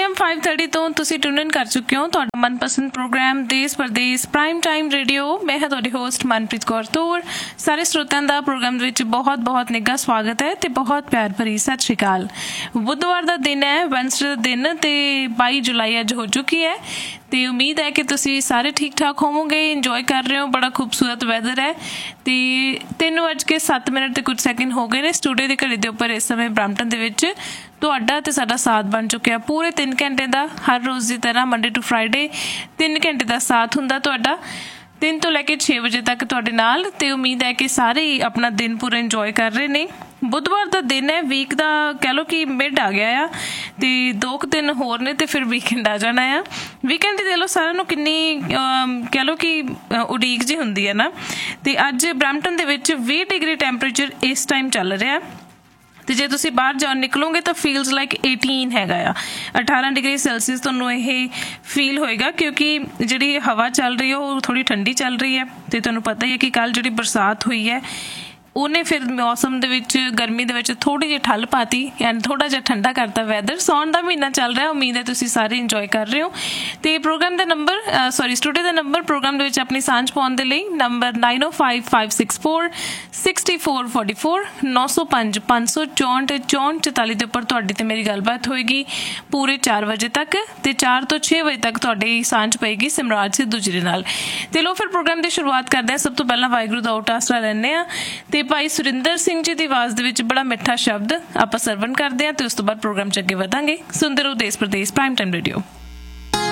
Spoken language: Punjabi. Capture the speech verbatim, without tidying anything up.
एम फाइव थर्टी तो तुसी ट्यून इन कर चुके हो तुहाडा मनपसंद प्रोग्राम देश परदेश प्राइम टाइम रेडियो। मैं हाँ तुहाडी होस्ट मनप्रीत कौर तोड़। सारे श्रोतिਆਂ ਦਾ प्रोग्राम ਦੇ ਵਿੱਚ बहुत बहुत निघा स्वागत है ਤੇ बहुत प्यार भरी सत श्री अकाल। बुधवार ਦਾ दिन है, ਵੈਨਸਡੇ ਦਾ दिन ਤੇ बाईस जुलाई ਅੱਜ हो चुकी है ਤੇ उम्मीद है कि तुसी सारे ठीक ठाक होवोगे, इंजॉय कर रहे हो। बड़ा खूबसूरत वैदर है ਤੇ तीन बज के सत्त मिनट ਤੇ कुछ सैकेंड हो गए ने स्टूडियो ਦੀ ਘੜੀ ਦੇ ਉੱਪਰ ਇਸ ਸਮੇਂ ਬ੍ਰੈਂਪਟਨ ਦੇ ਵਿੱਚ ਤੁਹਾਡਾ ਤੇ ਸਾਡਾ ਸਾਥ ਬਣ ਚੁੱਕਿਆ ਪੂਰੇ ਤਿੰਨ ਘੰਟੇ ਦਾ। ਹਰ ਰੋਜ਼ ਦੀ ਤਰ੍ਹਾਂ ਮੰਡੇ ਟੂ ਫਰਾਈਡੇ ਤਿੰਨ ਘੰਟੇ ਦਾ ਸਾਥ ਹੁੰਦਾ ਤੁਹਾਡਾ ਤਿੰਨ ਤੋਂ ਲੈ ਕੇ ਛੇ ਵਜੇ ਤੱਕ ਤੁਹਾਡੇ ਨਾਲ। ਤੇ ਉਮੀਦ ਹੈ ਕਿ ਸਾਰੇ ਹੀ ਆਪਣਾ ਦਿਨ ਪੂਰਾ ਇੰਜੋਏ ਕਰ ਰਹੇ ਨੇ। बुधवार का दिन है, वीक का कह लो कि मिड आ गया आ ते दो क दिन होर ने ते फिर वीकेंड आ जाना आ। वीकेंड दे लो सारिਆਂ ਨੂੰ किन्नी कह लो कि उड़ीक जी हुंदी है ना। ते अज ब्रैम्पटन दे विच बीस डिग्री टैंपरेचर इस टाइम चल रहा। तो जे तुसी बाहर जाओ निकलोगे तो फील्स लाइक एटीन हैगा आ, अठारह डिग्री सैल्सीयस तुहानूं यह फील होएगा क्योंकि जिहड़ी हवा चल रही है वो थोड़ी ठंडी चल रही है। तो तुहानूं पता ही है कि कल जिहड़ी बरसात हुई है ਉਹਨੇ ਫਿਰ ਮੌਸਮ ਦੇ ਵਿੱਚ ਗਰਮੀ ਦੇ ਵਿੱਚ ਥੋੜੀ ਜਿਹੀ ਠੱਲ ਪਾਤੀ ਐਂਡ ਥੋੜਾ ਜਿਹਾ ਠੰਡਾ ਕਰਤਾ ਵੈਦਰ। ਸੌਣ ਦਾ ਮਹੀਨਾ ਚੱਲ ਰਿਹਾ, ਉਮੀਦ ਹੈ ਤੁਸੀਂ ਸਾਰੇ ਇੰਜੋਏ ਕਰ ਰਹੇ ਹੋ। ਤੇ ਪ੍ਰੋਗਰਾਮ ਦਾ ਨੰਬਰ ਸੌਰੀ ਸਟੂਡੀਓ ਦਾ ਨੰਬਰ ਪ੍ਰੋਗਰਾਮ ਦੇ ਵਿੱਚ ਆਪਣੀ ਸਾਂਝ ਪਾਉਣ ਦੇ ਲਈ ਨੰਬਰ ਨਾਈਨ ਓ five five six four sixty four forty four ਨੌ ਸੌ ਪੰਜ ਪੰਜ ਸੌ ਚੌਂਹਠ ਚੌਂਹਠ ਚੁਤਾਲੀ ਦੇ ਉੱਪਰ ਤੁਹਾਡੀ ਤੇ ਮੇਰੀ ਗੱਲਬਾਤ ਹੋਏਗੀ ਪੂਰੇ ਚਾਰ ਵਜੇ ਤੱਕ ਤੇ ਚਾਰ ਤੋਂ ਛੇ ਵਜੇ ਤੱਕ ਤੁਹਾਡੀ ਸਾਂਝ ਪਏਗੀ ਸਿਮਰਾਜ ਸਿੱਧੂ ਜੀ ਦੇ ਨਾਲ। ਤੇ ਲੋ ਫਿਰ ਪ੍ਰੋਗਰਾਮ ਦੀ ਸ਼ੁਰੂਆਤ ਕਰਦੇ ਹਾਂ। ਸਭ ਤੋਂ ਪਹਿਲਾਂ ਵਾਹਿਗੁਰੂ ਦਾ ਓਟ ਆਸਰਾ ਲੈਂਦੇ ਹਾਂ ਤੇ ਭਾਈ ਸੁਰਿੰਦਰ ਸਿੰਘ ਜੀ ਦੀ ਆਵਾਜ਼ ਦੇ ਵਿੱਚ ਬੜਾ ਮਿੱਠਾ ਸ਼ਬਦ ਆਪਾਂ ਸਰਵਣ ਕਰਦੇ ਹਾਂ ਤੇ ਉਸ ਤੋਂ ਬਾਅਦ ਪ੍ਰੋਗਰਾਮ ਚ ਅੱਗੇ ਵਧਾਂਗੇ। ਸੁਣਦੇ ਰਹੋ ਦੇਸ਼ ਪ੍ਰਦੇਸ਼ ਪ੍ਰਾਈਮ ਟਾਈਮ ਰੇਡੀਓ।